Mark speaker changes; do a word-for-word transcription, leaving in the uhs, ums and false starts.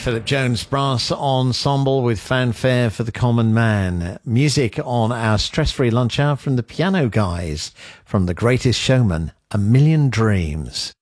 Speaker 1: Philip Jones Brass Ensemble with Fanfare for the Common Man. Music on our stress-free lunch hour from the Piano Guys, from The Greatest Showman, A Million Dreams.